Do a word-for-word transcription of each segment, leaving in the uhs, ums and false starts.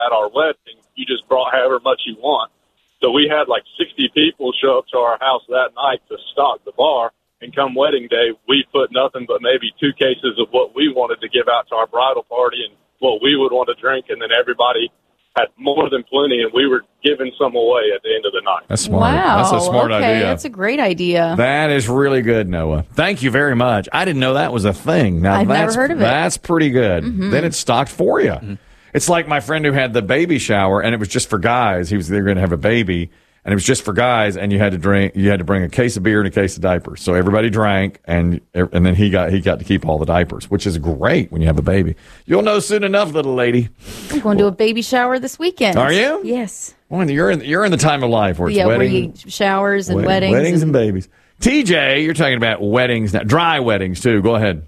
at our wedding, you just brought however much you want. So we had like sixty people show up to our house that night to stock the bar. And come wedding day, we put nothing but maybe two cases of what we wanted to give out to our bridal party and what we would want to drink. And then everybody had more than plenty, and we were giving some away at the end of the night. That's smart. Wow. That's a smart okay, idea. That's a great idea. That is really good, Noah. Thank you very much. I didn't know that was a thing. Now, I've that's, never heard of it. That's pretty good. Mm-hmm. Then it's stocked for you. Mm-hmm. It's like my friend who had the baby shower, and it was just for guys. He was they were going to have a baby, and it was just for guys, and you had to drink. You had to bring a case of beer and a case of diapers. So everybody drank, and and then he got he got to keep all the diapers, which is great when you have a baby. You'll know soon enough, little lady. I'm going to a baby shower this weekend. Are you? Yes. Well, you're in you're in the time of life where it's yeah, wedding, where you showers and wed- weddings, weddings and, and babies. T J, you're talking about weddings now, dry weddings too. Go ahead.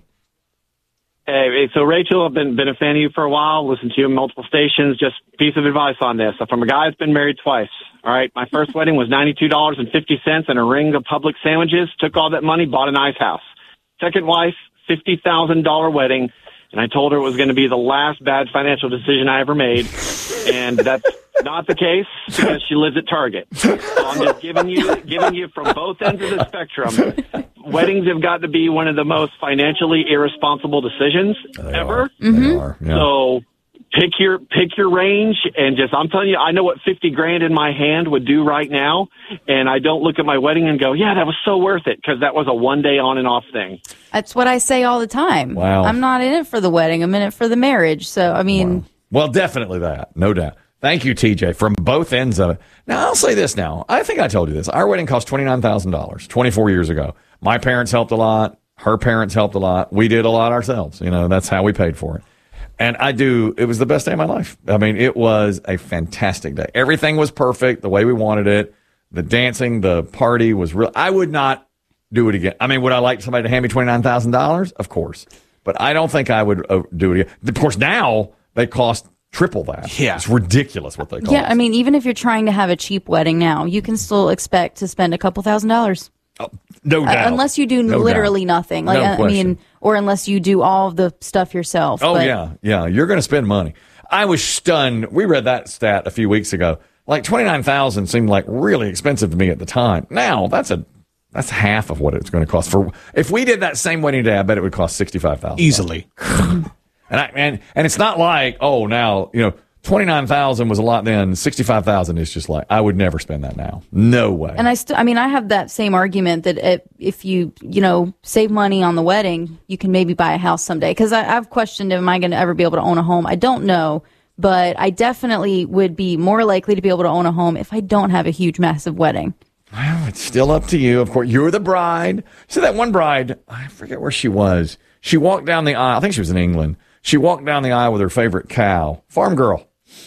Hey, so Rachel, I've been been a fan of you for a while. Listened to you on multiple stations. Just piece of advice on this. So from a guy who's been married twice. All right, my first wedding was ninety-two dollars and fifty cents and a ring of Publix sandwiches. Took all that money, bought a nice house. Second wife, fifty thousand dollar wedding, and I told her it was going to be the last bad financial decision I ever made, and that's not the case because she lives at Target. So I'm just giving you giving you from both ends of the spectrum. Weddings have got to be one of the most financially irresponsible decisions They ever. Are. Mm-hmm. They are. Yeah. So pick your pick your range, and just I'm telling you, I know what fifty grand in my hand would do right now, and I don't look at my wedding and go, yeah, that was so worth it, because that was a one day on and off thing. that's what I say all the time. Wow. I'm not in it for the wedding. I'm in it for the marriage. So, I mean, Wow. Well, definitely that. No doubt. Thank you, T J, from both ends of it. Now, I'll say this now. I think I told you this. Our wedding cost twenty-nine thousand dollars twenty-four years ago. My parents helped a lot. Her parents helped a lot. We did a lot ourselves. You know, that's how we paid for it. And I do, it was the best day of my life. I mean, it was a fantastic day. Everything was perfect the way we wanted it. The dancing, the party was real. I would not do it again. I mean, would I like somebody to hand me twenty-nine thousand dollars? Of course. But I don't think I would uh, do it again. Of course, now they cost triple that. Yeah. It's ridiculous what they cost. yeah, I mean, even if you're trying to have a cheap wedding now, you can still expect to spend a couple thousand dollars. Oh, no Uh, doubt. unless you do No literally doubt. nothing. Like, No I, I mean, question. or unless you do all of the stuff yourself. Oh, But yeah. Yeah. You're going to spend money. I was stunned. We read that stat a few weeks ago. Like twenty-nine thousand seemed like really expensive to me at the time. Now that's a, that's half of what it's going to cost for. If we did that same wedding day, I bet it would cost sixty-five thousand Easily. And I, and, and it's not like, oh, now, you know, twenty-nine thousand was a lot then. sixty-five thousand is just like, I would never spend that now. No way. And I still, I mean, I have that same argument that if, if you, you know, save money on the wedding, you can maybe buy a house someday. Because I've questioned, am I going to ever be able to own a home? I don't know, but I definitely would be more likely to be able to own a home if I don't have a huge, massive wedding. Well, it's still up to you. Of course, you're the bride. So that one bride, I forget where she was. She walked down the aisle. I think she was in England. She walked down the aisle with her favorite cow, farm girl.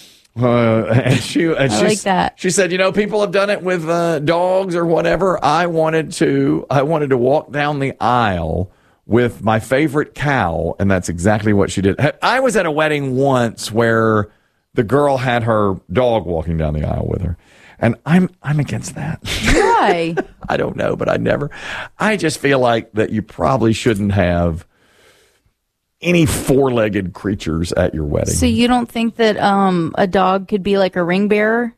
Uh, and she, and I she, like that. She said, you know, people have done it with uh, dogs or whatever. I wanted to, I wanted to walk down the aisle with my favorite cow, and that's exactly what she did. I was at a wedding once where the girl had her dog walking down the aisle with her, and I'm I'm against that. Why? I don't know, but I never. I just feel like that you probably shouldn't have any four-legged creatures at your wedding. So you don't think that um, a dog could be like a ring bearer?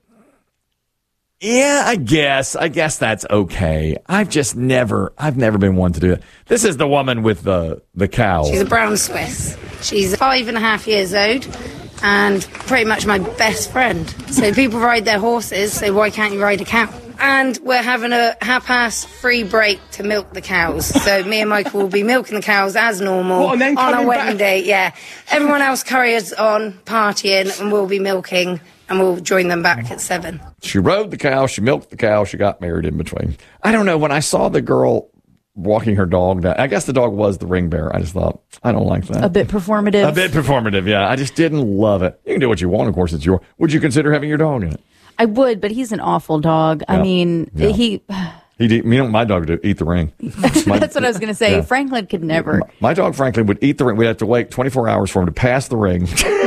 Yeah, I guess. I guess that's okay. I've just never, I've never been one to do it. This is the woman with the the cow. She's a brown Swiss. She's five and a half years old and pretty much my best friend. So people ride their horses, so why can't you ride a cow? And we're having a half-past free break to milk the cows. So me and Michael will be milking the cows as normal What, and then on our coming wedding back? day. Yeah. Everyone else carries on partying and we'll be milking and we'll join them back at seven. She rode the cow, she milked the cow, she got married in between. I don't know, when I saw the girl walking her dog down, I guess the dog was the ring bearer. I just thought, I don't like that. A bit performative. A bit performative, yeah. I just didn't love it. You can do what you want, of course, it's your. Would you consider having your dog in it? I would, but he's an awful dog. I Yeah. mean, Yeah. he. He'd eat, you know, my dog would eat the ring. My- That's what I was going to say. Yeah. Franklin could never. My, my dog, Franklin, would eat the ring. We'd have to wait twenty-four hours for him to pass the ring.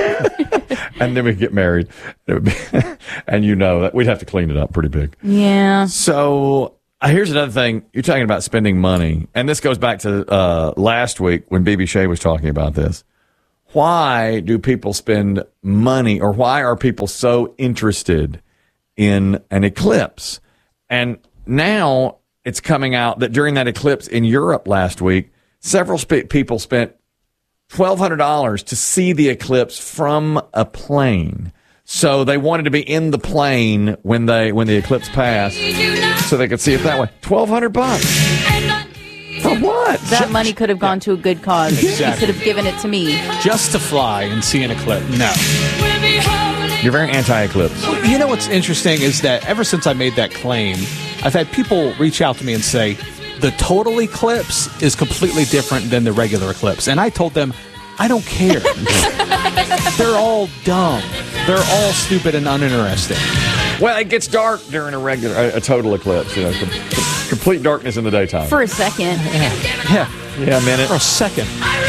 And then we'd get married. It would be, and you know, that we'd have to clean it up pretty big. Yeah. So uh, here's another thing. You're talking about spending money. And this goes back to uh, last week when B B Shea was talking about this. why do people spend money, or why are people so interested in an eclipse? And now it's coming out that during that eclipse in Europe last week, several sp- people spent twelve hundred dollars to see the eclipse from a plane. So they wanted to be in the plane when they when the eclipse passed, so they could see it that way. twelve hundred bucks. For what? That money could have gone to a good cause. Exactly. You could have given it to me. Just to fly and see an eclipse. No. You're very anti-eclipse. You know what's interesting is that ever since I made that claim, I've had people reach out to me and say, the total eclipse is completely different than the regular eclipse. And I told them, I don't care. They're all dumb. They're all stupid and uninteresting. Well, it gets dark during a regular, a, a total eclipse. You know, com- complete darkness in the daytime. For a second. Yeah. yeah, a minute. For a second.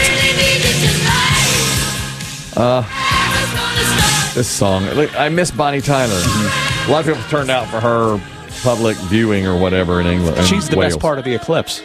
This song, look, I miss Bonnie Tyler. A lot of people turned out for her public viewing or whatever in England. in She's the Wales. best part of the eclipse.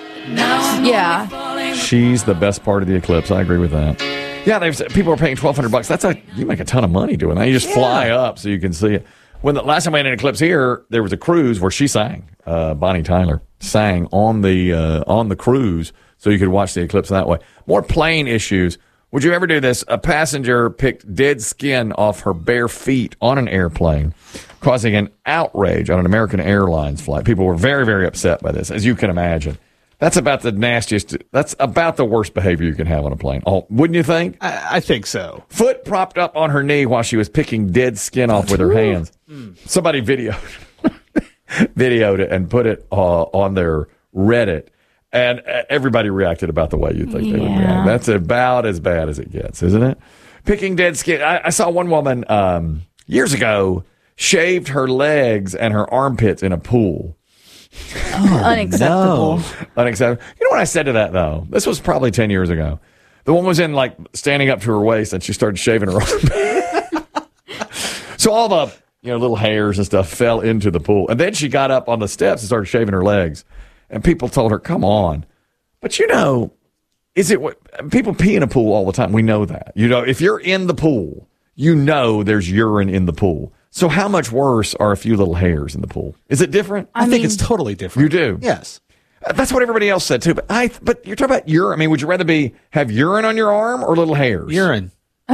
Yeah. She's the best part of the eclipse. I agree with that. Yeah, they've people are paying twelve hundred bucks. That's a you make a ton of money doing that. You just fly up so you can see it. When the last time we had an eclipse here, there was a cruise where she sang. Uh, Bonnie Tyler sang on the uh, on the cruise, so you could watch the eclipse that way. More plane issues. Would you ever do this? A passenger picked dead skin off her bare feet on an airplane, causing an outrage on an American Airlines flight. People were very, very upset by this, as you can imagine. That's about the nastiest, that's about the worst behavior you can have on a plane. Oh, wouldn't you think? I, I think so. Foot propped up on her knee while she was picking dead skin off with her hands. Somebody videoed, videoed it and put it uh, on their Reddit. And everybody reacted about the way you think they would Yeah. react. That's about as bad as it gets, isn't it? Picking dead skin. I, I saw one woman um, years ago shaved her legs and her armpits in a pool. Unacceptable. Unacceptable. You know what I said to that, though? This was probably ten years ago. The one was in, like, standing up to her waist, and she started shaving her armpit. So all the, you know, little hairs and stuff fell into the pool. And then she got up on the steps and started shaving her legs. And people told her, come on. But, you know, is it what people pee in a pool all the time? We know that. You know, if you're in the pool, you know there's urine in the pool. So how much worse are a few little hairs in the pool? Is it different? I, I think mean- it's totally different. You do? Yes. Uh, That's what everybody else said, too. But I, but you're talking about urine. I mean, would you rather be have urine on your arm or little hairs? Urine.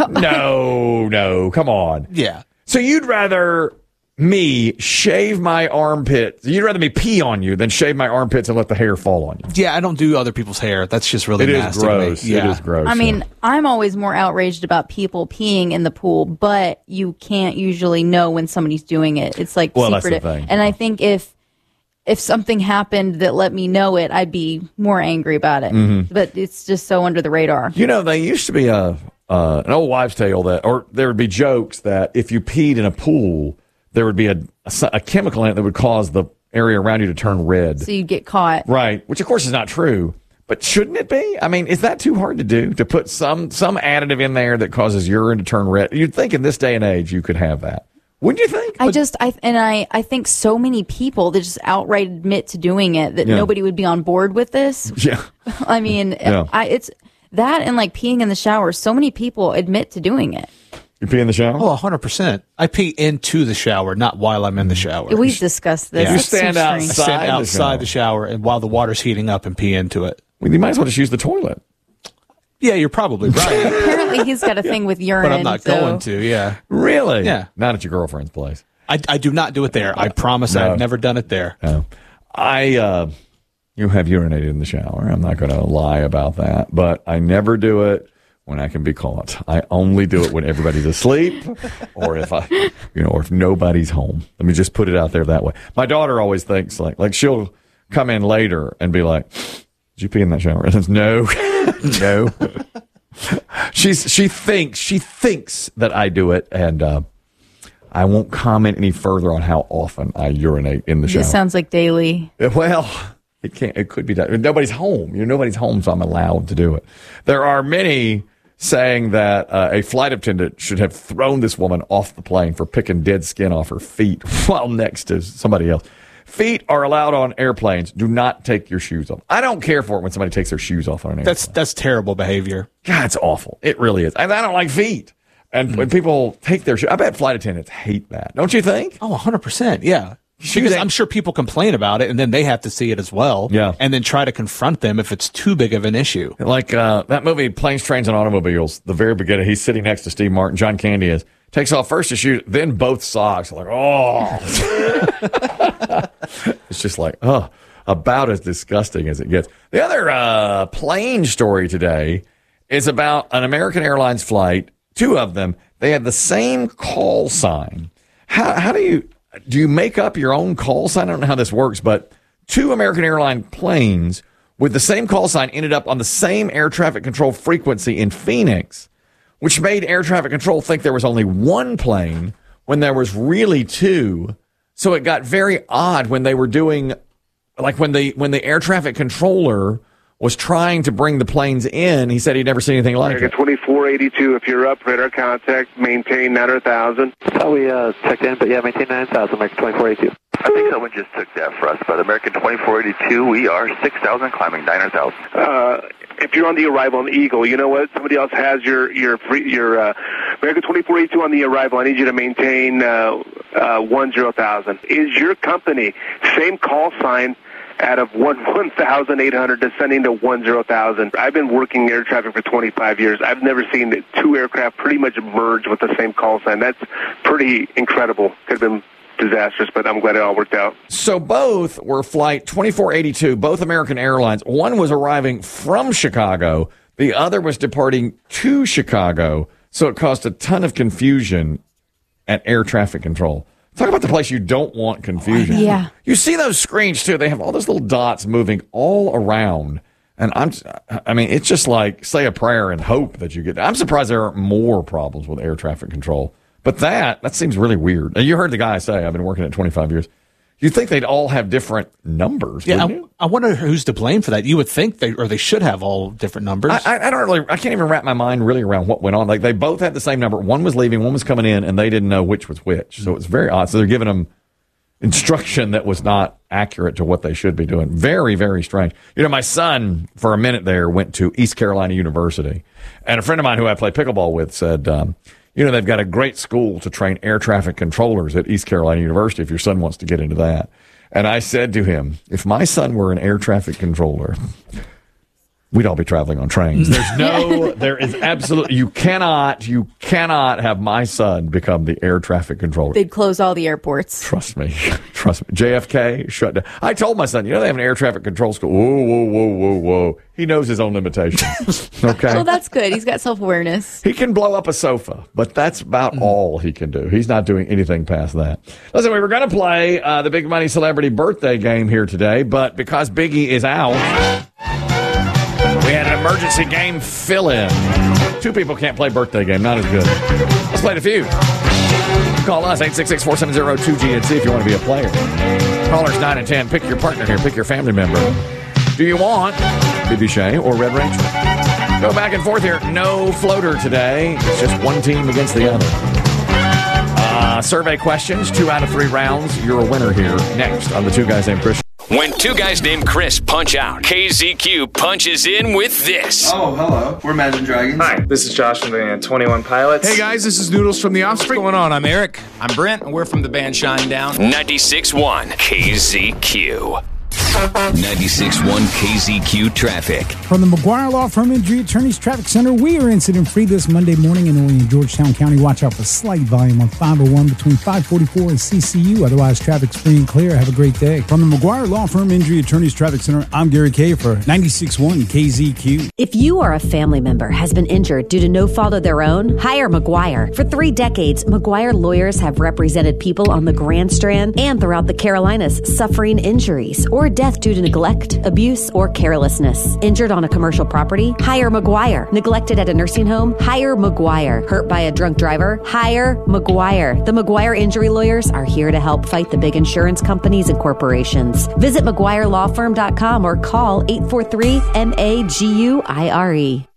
No, no. Come on. Yeah. So you'd rather me shave my armpits. You'd rather me pee on you than shave my armpits and let the hair fall on you. Yeah, I don't do other people's hair. That's just really It is nasty to me. gross. Yeah. It is gross. I mean, yeah. I'm always more outraged about people peeing in the pool, but you can't usually know when somebody's doing it. It's like Well, that's the secretive. thing. And I think if if something happened that let me know it, I'd be more angry about it. Mm-hmm. But it's just so under the radar. You know, there used to be a uh, an old wives' tale that, or there would be jokes that if you peed in a pool, there would be a, a, a chemical in it that would cause the area around you to turn red. So you get caught. Right, which of course is not true. But shouldn't it be? I mean, is that too hard to do? To put some some additive in there that causes urine to turn red? You'd think in this day and age you could have that. Wouldn't you think? I just I and I I think so many people that just outright admit to doing it that Yeah. nobody would be on board with this. Yeah. I mean, Yeah. I it's that and like peeing in the shower. So many people admit to doing it. You pee in the shower? Oh, one hundred percent. I pee into the shower, not while I'm in the shower. We've discussed this. Yeah. You That's so stand strange. I outside. stand the outside shower. the shower and while the water's heating up and pee into it. Well, you might as well just use the toilet. Yeah, you're probably right. Apparently, he's got a thing with urine. But I'm not so- going to, yeah. Really? Yeah. Not at your girlfriend's place. I, I do not do it there. I promise No. I've never done it there. No. I, uh, you have urinated in the shower. I'm not going to lie about that, but I never do it when I can be caught. I only do it when everybody's asleep or if I, you know, or if nobody's home. Let me just put it out there that way. My daughter always thinks like, like she'll come in later and be like, did you pee in that shower? And it's no, no. She's, she thinks, she thinks that I do it. And, uh, I won't comment any further on how often I urinate in the shower. This sounds like daily. Well, it can't. It could be done. Nobody's home. You know, nobody's home, so I'm allowed to do it. There are many saying that uh, a flight attendant should have thrown this woman off the plane for picking dead skin off her feet while next to somebody else. Feet are allowed on airplanes. Do not take your shoes off. I don't care for it when somebody takes their shoes off on an airplane. That's that's terrible behavior. God, it's awful. It really is. And I don't like feet. And mm-hmm. when people take their shoes, I bet flight attendants hate that. Don't you think? Oh, one hundred percent. Yeah. Because I'm sure people complain about it, and then they have to see it as well. Yeah. And then try to confront them if it's too big of an issue. Like uh, that movie, Planes, Trains, and Automobiles, the very beginning, he's sitting next to Steve Martin. John Candy is. Takes off first his shoes, then both socks. Like, oh. It's just like, oh, about as disgusting as it gets. The other uh, plane story today is about an American Airlines flight, two of them. They had the same call sign. How, how do you, do you make up your own call sign? I don't know how this works, but two American Airlines planes with the same call sign ended up on the same air traffic control frequency in Phoenix, which made air traffic control think there was only one plane when there was really two. So it got very odd when they were doing, like when the when the air traffic controller was trying to bring the planes in. He said he'd never seen anything like American it. twenty-four eighty-two, if you're up, radar contact, maintain nine hundred thousand. Oh, we uh, checked in, but yeah, maintain nine thousand, American twenty-four eighty-two. I think someone just took that for us, but American twenty-four eighty-two, we are six thousand, climbing nine hundred thousand. Uh, if you're on the arrival on Eagle, you know what? Somebody else has your your free, your uh, American twenty-four eighty-two on the arrival. I need you to maintain uh, uh, one zero thousand. Is your company same call sign out of one one thousand eight hundred descending to one zero thousand? I've been working air traffic for twenty-five years. I've never seen two aircraft pretty much merge with the same call sign. That's pretty incredible. Could have been disastrous, but I'm glad it all worked out. So both were flight twenty-four eighty-two, both American Airlines. One was arriving from Chicago. The other was departing to Chicago. So it caused a ton of confusion at air traffic control. Talk about the place you don't want confusion. Yeah. You see those screens, too. They have all those little dots moving all around. And I'm, I mean, it's just like say a prayer and hope that you get. I'm surprised there aren't more problems with air traffic control. But that, that seems really weird. And you heard the guy say, I've been working at twenty-five years. You'd think they'd all have different numbers. Yeah, I, I wonder who's to blame for that. You would think they, or they should have all different numbers. I, I, I don't really, I can't even wrap my mind really around what went on. Like they both had the same number. One was leaving, one was coming in, and they didn't know which was which. So it's very odd. So they're giving them instruction that was not accurate to what they should be doing. Very, very strange. You know, my son, for a minute there, went to East Carolina University. And a friend of mine who I play pickleball with said, um, you know, they've got a great school to train air traffic controllers at East Carolina University if your son wants to get into that. And I said to him, if my son were an air traffic controller, we'd all be traveling on trains. There's no, there is absolutely, you cannot, you cannot have my son become the air traffic controller. They'd close all the airports. Trust me. Trust me. J F K shut down. I told my son, you know, they have an air traffic control school. Whoa, whoa, whoa, whoa, whoa. He knows his own limitations. Okay. Well, that's good. He's got self-awareness. He can blow up a sofa, but that's about mm. all he can do. He's not doing anything past that. Listen, we were going to play uh, the Big Money Celebrity Birthday game here today, but because Biggie is out, we had an emergency game fill-in. Two people can't play birthday game. Not as good. Let's play a few. Call us, eight six six, four seven zero, two G, and see if you want to be a player. Callers nine and ten. Pick your partner here. Pick your family member. Do you want B B Shea or Red Rachel? Go back and forth here. No floater today. It's just one team against the other. Uh, survey questions. Two out of three rounds. You're a winner here. Next on the Two Guys Named Chris. When two guys named Chris punch out, K Z Q punches in with this. Oh, hello. We're Imagine Dragons. Hi, this is Josh from the band twenty-one Pilots. Hey guys, this is Noodles from The Offspring. What's going on? I'm Eric. I'm Brent, and we're from the band Shinedown. ninety-six point one K Z Q. ninety-six point one K Z Q traffic. From the McGuire Law Firm Injury Attorneys Traffic Center, we are incident free this Monday morning in Olean, Georgetown County. Watch out for slight volume on five oh one between five forty-four and C C U. Otherwise, traffic's free and clear. Have a great day. From the McGuire Law Firm Injury Attorneys Traffic Center, I'm Gary Kay for ninety-six point one K Z Q. If you or a family member has been injured due to no fault of their own, hire McGuire. For three decades, McGuire lawyers have represented people on the Grand Strand and throughout the Carolinas suffering injuries or death due to neglect, abuse, or carelessness. Injured on a commercial property? Hire McGuire. Neglected at a nursing home? Hire McGuire. Hurt by a drunk driver? Hire McGuire. The McGuire injury lawyers are here to help fight the big insurance companies and corporations. Visit McGuire Law Firm dot com or call eight four three M A G U I R E.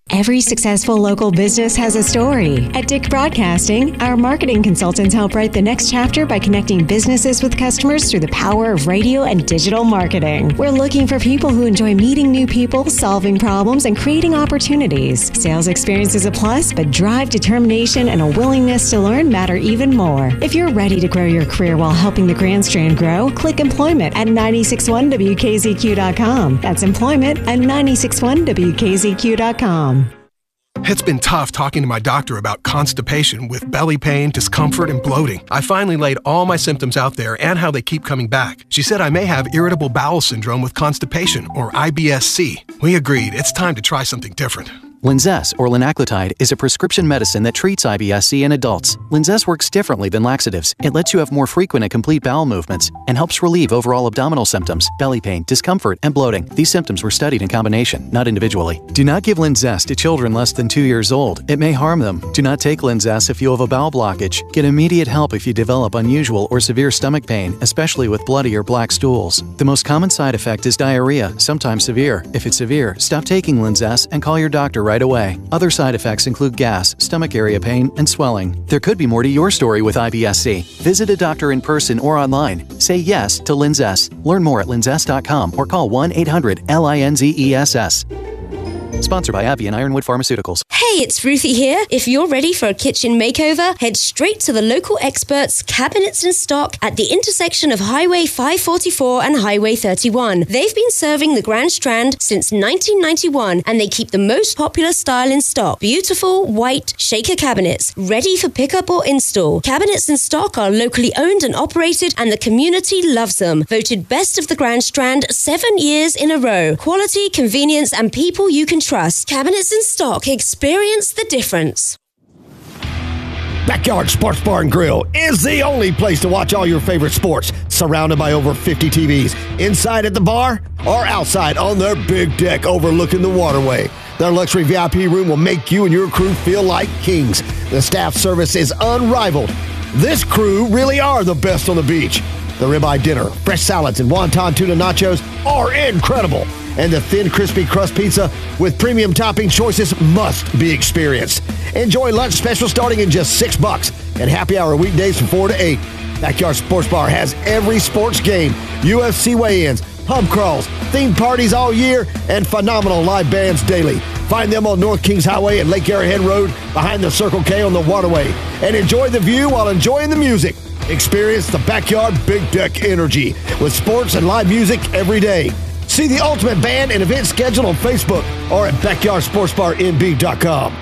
Every successful local business has a story. At Dick Broadcasting, our marketing consultants help write the next chapter by connecting businesses with customers through the power of radio and digital marketing. We're looking for people who enjoy meeting new people, solving problems, and creating opportunities. Sales experience is a plus, but drive, determination, and a willingness to learn matter even more. If you're ready to grow your career while helping the Grand Strand grow, click employment at nine six one W K Z Q dot com. That's employment at nine six one W K Z Q dot com. It's been tough talking to my doctor about constipation with belly pain, discomfort, and bloating. I finally laid all my symptoms out there and how they keep coming back. She said I may have irritable bowel syndrome with constipation, or I B S C. We agreed it's time to try something different. Linzess, or linaclotide, is a prescription medicine that treats I B S C in adults. Linzess works differently than laxatives. It lets you have more frequent and complete bowel movements and helps relieve overall abdominal symptoms, belly pain, discomfort, and bloating. These symptoms were studied in combination, not individually. Do not give Linzess to children less than two years old. It may harm them. Do not take Linzess if you have a bowel blockage. Get immediate help if you develop unusual or severe stomach pain, especially with bloody or black stools. The most common side effect is diarrhea, sometimes severe. If it's severe, stop taking Linzess and call your doctor right away. Other side effects include gas, stomach area pain, and swelling. There could be more to your story with I B S C. Visit a doctor in person or online. Say yes to Linzess. Learn more at linzess dot com or call one eight hundred L I N Z E S S. Sponsored by AbbVie and Ironwood Pharmaceuticals. Hey, it's Ruthie here. If you're ready for a kitchen makeover, head straight to the local experts, Cabinets in Stock, at the intersection of Highway five forty-four and Highway thirty-one. They've been serving the Grand Strand since nineteen ninety-one, and they keep the most popular style in stock. Beautiful, white, shaker cabinets, ready for pickup or install. Cabinets in Stock are locally owned and operated, and the community loves them. Voted best of the Grand Strand seven years in a row. Quality, convenience, and people you can trust. Cabinets in Stock. Experience the difference. Backyard Sports Bar and Grill is the only place to watch all your favorite sports. Surrounded by over fifty T Vs. Inside at the bar or outside on their big deck overlooking the waterway. Their luxury V I P room will make you and your crew feel like kings. The staff service is unrivaled. This crew really are the best on the beach. The ribeye dinner, fresh salads, and wonton tuna nachos are incredible. And the thin, crispy crust pizza with premium topping choices must be experienced. Enjoy lunch special starting in just six bucks and happy hour weekdays from four to eight. Backyard Sports Bar has every sports game, U F C weigh-ins, pub crawls, themed parties all year, and phenomenal live bands daily. Find them on North Kings Highway and Lake Arrowhead Road behind the Circle K on the waterway. And enjoy the view while enjoying the music. Experience the Backyard Big Deck energy with sports and live music every day. See the ultimate band and event schedule on Facebook or at backyard sports bar n b dot com.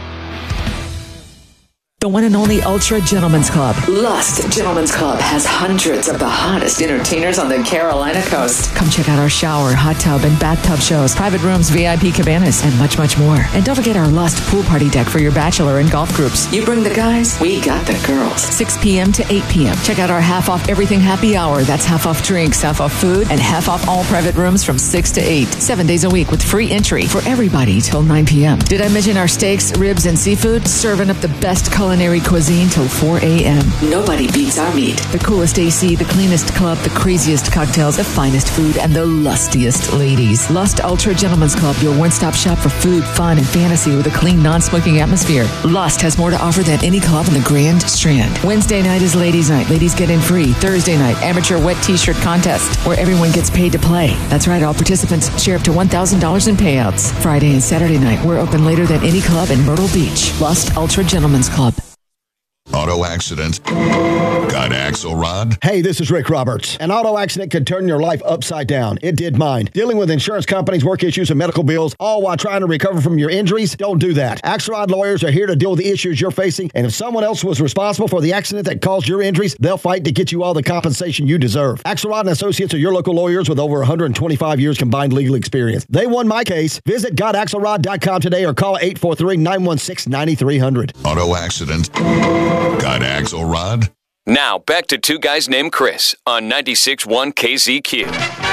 The one and only Ultra Gentlemen's Club. Lust Gentlemen's Club has hundreds of the hottest entertainers on the Carolina coast. Come check out our shower, hot tub, and bathtub shows, private rooms, V I P cabanas, and much, much more. And don't forget our Lust pool party deck for your bachelor and golf groups. You bring the guys, we got the girls. six p.m. to eight p.m. Check out our half off everything happy hour. That's half off drinks, half off food, and half off all private rooms from six to eight. Seven days a week with free entry for everybody till nine p.m. Did I mention our steaks, ribs, and seafood? Serving up the best culinary cuisine till four a.m. Nobody beats our meat. The coolest A C, the cleanest club, the craziest cocktails, the finest food, and the lustiest ladies. Lust Ultra Gentlemen's Club, your one-stop shop for food, fun, and fantasy with a clean, non-smoking atmosphere. Lust has more to offer than any club in the Grand Strand. Wednesday night is ladies' night. Ladies get in free. Thursday night, amateur wet t-shirt contest, where everyone gets paid to play. That's right, all participants share up to one thousand dollars in payouts. Friday and Saturday night, we're open later than any club in Myrtle Beach. Lust Ultra Gentlemen's Club. Auto accident. Got Axelrod? Hey, this is Rick Roberts. An auto accident could turn your life upside down. It did mine. Dealing with insurance companies, work issues, and medical bills, all while trying to recover from your injuries? Don't do that. Axelrod lawyers are here to deal with the issues you're facing, and if someone else was responsible for the accident that caused your injuries, they'll fight to get you all the compensation you deserve. Axelrod and Associates are your local lawyers with over one hundred twenty-five years combined legal experience. They won my case. Visit got axelrod dot com today or call eight four three, nine one six, nine three zero zero. Auto accident. Got Axelrod? Now, back to Two Guys Named Chris on ninety-six point one K Z Q.